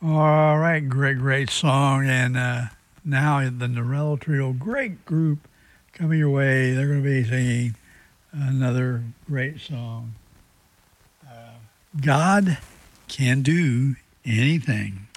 All right, great song. And now the Norello Trio, great group coming your way. They're going to be singing another great song. God can do anything.